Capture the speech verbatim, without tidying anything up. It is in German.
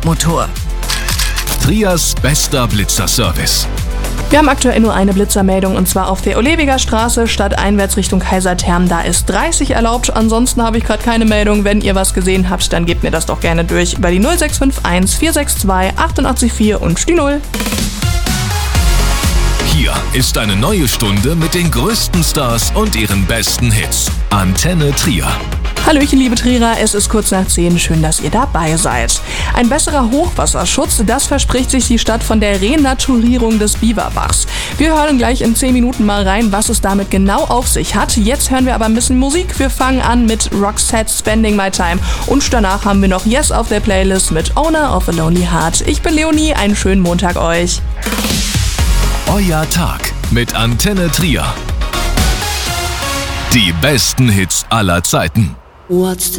Motor. Trias bester Blitzerservice. Wir haben aktuell nur eine Blitzermeldung und zwar auf der Olewiger Straße, stadteinwärts Richtung Kaisertherm. Da ist dreißig erlaubt. Ansonsten habe ich gerade keine Meldung. Wenn ihr was gesehen habt, dann gebt mir das doch gerne durch über die null sechs fünf eins vier sechs zwei acht acht vier und die null. Hier ist eine neue Stunde mit den größten Stars und ihren besten Hits. Antenne Trier. Hallöchen, liebe Trierer, es ist kurz nach zehn. Schön, dass ihr dabei seid. Ein besserer Hochwasserschutz, das verspricht sich die Stadt von der Renaturierung des Bieberbachs. Wir hören gleich in zehn Minuten mal rein, was es damit genau auf sich hat. Jetzt hören wir aber ein bisschen Musik. Wir fangen an mit Roxette, Spending My Time. Und danach haben wir noch Yes auf der Playlist mit Owner of a Lonely Heart. Ich bin Leonie, einen schönen Montag euch. Euer Tag mit Antenne Trier. Die besten Hits aller Zeiten. What's